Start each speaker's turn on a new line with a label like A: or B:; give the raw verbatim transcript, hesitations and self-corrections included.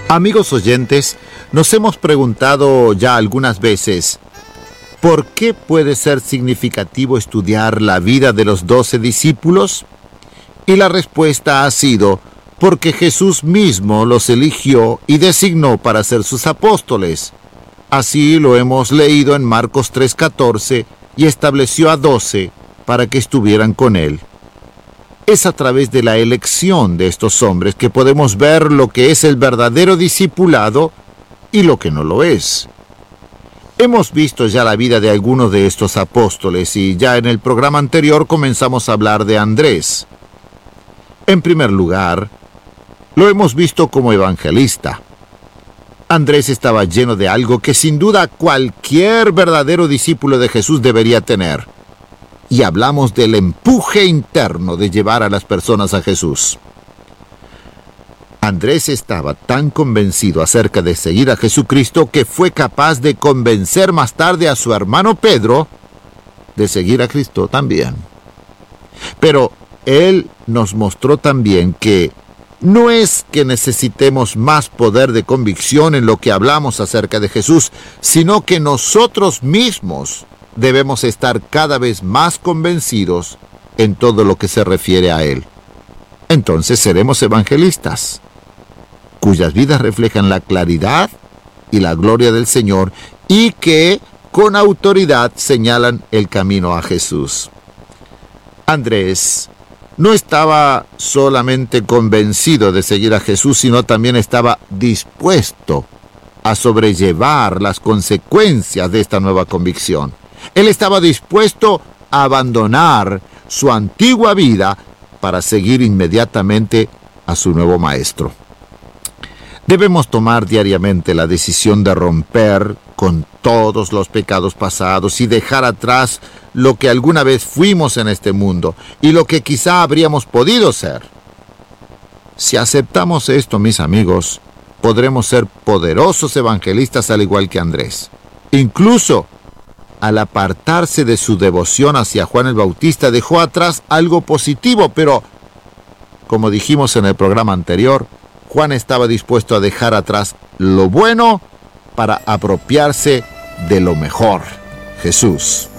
A: Amigos oyentes, nos hemos preguntado ya algunas veces, ¿por qué puede ser significativo estudiar la vida de los doce discípulos? Y la respuesta ha sido, porque Jesús mismo los eligió y designó para ser sus apóstoles. Así lo hemos leído en Marcos tres catorce, y estableció a doce para que estuvieran con él. Es a través de la elección de estos hombres que podemos ver lo que es el verdadero discipulado y lo que no lo es. Hemos visto ya la vida de algunos de estos apóstoles y ya en el programa anterior comenzamos a hablar de Andrés. En primer lugar, lo hemos visto como evangelista. Andrés estaba lleno de algo que sin duda cualquier verdadero discípulo de Jesús debería tener. Y hablamos del empuje interno de llevar a las personas a Jesús. Andrés estaba tan convencido acerca de seguir a Jesucristo que fue capaz de convencer más tarde a su hermano Pedro de seguir a Cristo también. Pero él nos mostró también que no es que necesitemos más poder de convicción en lo que hablamos acerca de Jesús, sino que nosotros mismos debemos estar cada vez más convencidos en todo lo que se refiere a Él. Entonces seremos evangelistas, cuyas vidas reflejan la claridad y la gloria del Señor y que con autoridad señalan el camino a Jesús. Andrés no estaba solamente convencido de seguir a Jesús, sino también estaba dispuesto a sobrellevar las consecuencias de esta nueva convicción. Él estaba dispuesto a abandonar su antigua vida para seguir inmediatamente a su nuevo maestro. Debemos tomar diariamente la decisión de romper con todos los pecados pasados y dejar atrás lo que alguna vez fuimos en este mundo y lo que quizá habríamos podido ser. Si aceptamos esto, mis amigos, podremos ser poderosos evangelistas al igual que Andrés. Incluso, al apartarse de su devoción hacia Juan el Bautista, dejó atrás algo positivo, pero, como dijimos en el programa anterior, Juan estaba dispuesto a dejar atrás lo bueno para apropiarse de lo mejor, Jesús.